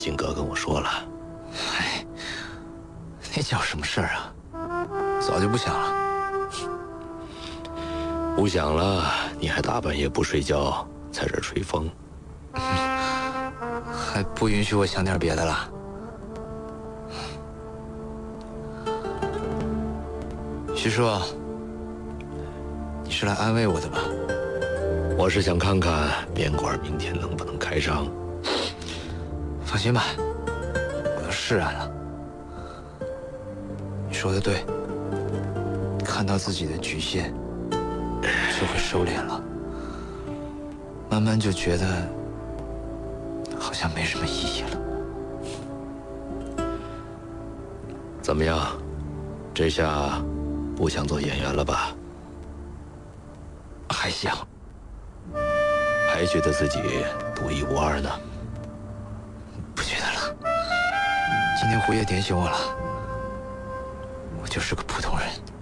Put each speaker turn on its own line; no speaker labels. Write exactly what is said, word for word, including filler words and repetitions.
金哥跟我说了。
哎，那叫什么事儿啊？早就不想了。
不想了，你还大半夜不睡觉，在这儿吹风，
还不允许我想点别的了？徐叔，你是来安慰我的吧？
我是想看看面馆明天能不能开张。
放心吧，我都释然了。你说的对，看到自己的局限，就会收敛了，慢慢就觉得好像没什么意义了。
怎么样？这下不想做演员了吧？
还想？
还觉得自己独一无二呢？
不觉得了。今天胡爷点醒我了，我就是个普通人。